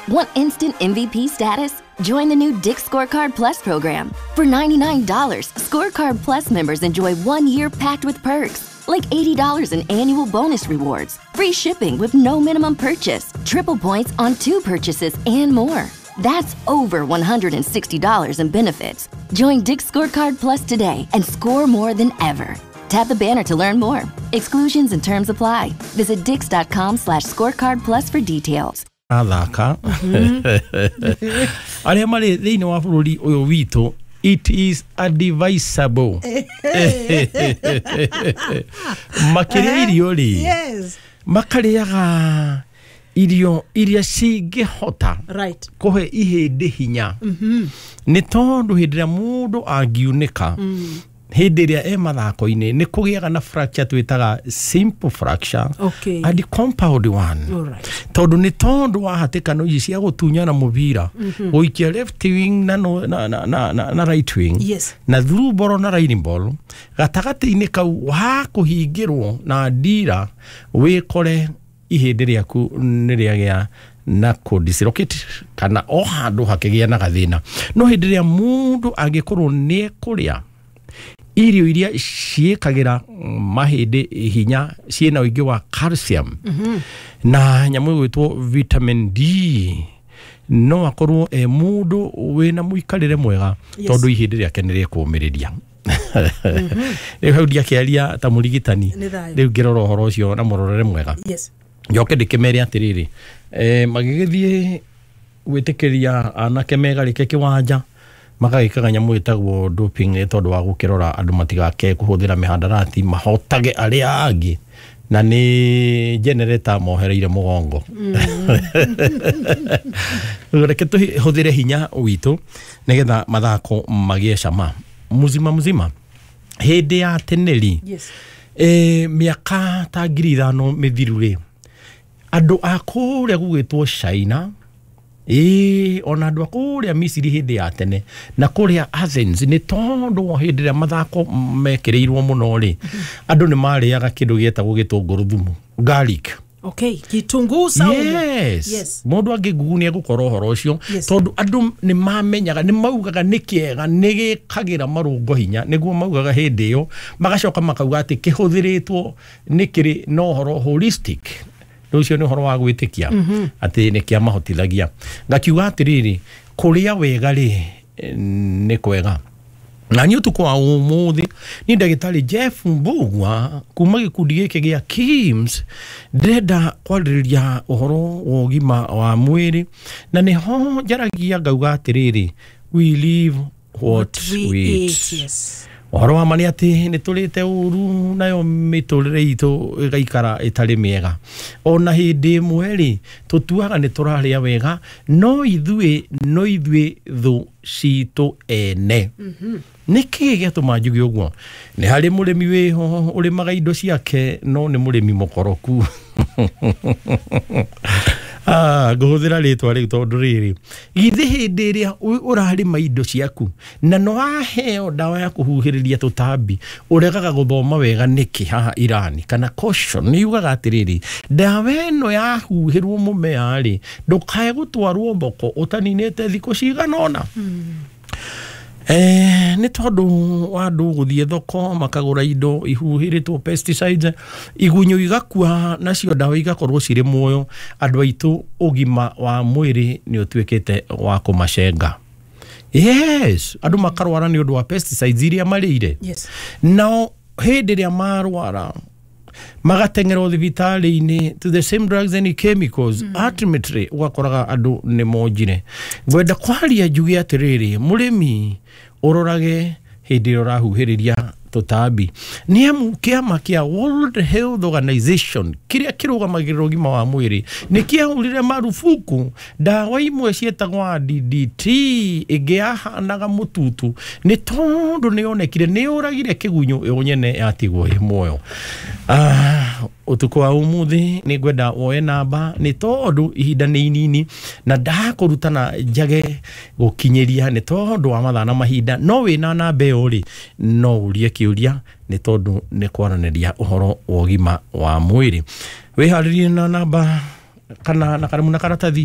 Want instant MVP status? Join the new Dick's Scorecard Plus program. For $99, Scorecard Plus members enjoy 1 year packed with perks, like $80 in annual bonus rewards, free shipping with no minimum purchase, triple points on 2 purchases, and more. That's over $160 in benefits. Join Dick's Scorecard Plus today and score more than ever. Tap the banner to learn more. Exclusions and terms apply. Visit dix.com/scorecard plus for details. Athaka. Aria mari thiini wa bururi uyu witu, it is advisable. Makiri irio ri. Yes. Makariaga irio iria cingihota Right. kuhe ihindi hinya. Ni tondu hindira mundu angiunika. Hindiria mathako-ini ni kugiaga na fracture twitaga simple fracture, Okay. and compound one. Alright. Tondu ni tondu wa hatikano ici cia gutunyana mubira uikia left wing na right wing, Yes. na through ball na right ball gatagati-ini kau wa kuhingirwo na ndira wikore ihindi riaku ni riagia na dislocate kana o handu hakigia na gathina. No hindi ria mundu angikorwo ni kuria irio iria ciikagira mahindi hinya ciena uingi wa calcium na nyamu gwitwo vitamin D, no akorwo mundu wina muikarire mwega tondu ihindi riake ni rikumiriria. Hau ndiakiaria ta murigitani riu ngirora uhoro ucio na murorere mwega. Yes. Njoke ndikemere atiriri magigithie gwitikiria anake megarike kiwanja magagikaga nyamu itagwo doping tondu wa gukirora andu matigake kuhuthira mihandarati mahotage aria angi na ni generator mohereire mugongo. Reke tuhuthire hinya witu nigetha mathako magie cama muzima hindi ya teneri. Yes. Miaka ta 5,000 mithiru ri andu akuria gugitwo China, ona andu akuria Misiri hindi ya tene na kuria Athens ni tondu wa hindi ya mathako mekireirwo muno ri andu ni mariaga kindu gietagwo gitunguru thumu, garlic. Okay, kitunguu saumu. Yes. Mundu angigugunia gukora horo ucio tondu andu ni mamenyaga ni maugaga ni kiega ni gikagira marungo hinya niguo maugaga hindi yo magacoka makauga ati kihuthiritwo ni kiri no horo holistic. Ucio ni horo wa gwitikia ati ni kia mahotithagia. Ngakiuga atiriri kuria wega ri ni kwega. Na ni utuko wa umuthi ni ndagitari Jeff Mbugua kuma gikundi giki gia Kims ndenda kwariria uhoro wa ugima wa mwiri na ni ho njaragia ngauga atiriri we live what we eat. Yes. Uhoro wa mani ati ni turite uru nayo miturire itu igaikara itari miega ona hindi mweri tutuaga ni turaria wega no ithue thu citu ene. Niki gituma njugi uguo ni hari murimi wiho urimaga indo ciake no ni murimi mukoroku. Guhuthira ritwa riu tondu riri githi hindi ria urarima indo ciaku na no aheo dawa ya kuhuhiriria tutambi uregaga guthoma wega niki haha Irani kana caution ni yugaga atiriri dawa eno ya huhirwo mumea ri ndukae gutwarwo mboko utaninete thiku ciganona. Ni tondu wa andu guthie thoko makagura indo ihuhiritwo pesticides igunyu igakua nacio dawa igakorwo ciri muoyo andu aitu ugima wa mwiri ni utwikite wa kumacenga. Yes, andu makarwara ni undu wa pesticides iria marire. Yes. Now hindi ria marwara magatengera thibitari-ini to the same drugs and chemicals. Ultimately ugakoraga andu ni monjire. Gwenda kwaria njugi atiriri murimi urorage hindi urahuhiriria tutambi ni amu kiama kia World Health Organization kiria kirugamagirira ugima wa mwiri ni kiahurire marufuku dawa imwe cietagwa DDT igiahanaga mututu ni tondu ni onekire ni uragire kigunyu yonyene yatigwo imoyo. Utuko wa umuthi ni gwenda woe namba ni tondu ihinda ni inini na ndakurutana njage gukinyeria ni tondu wa mathana mahinda no wina namba uri no urie kiuria ni tondu ni kwaraniria uhoro wa ugima wa mwiri wiharirie na namba kana na karamu na karatathi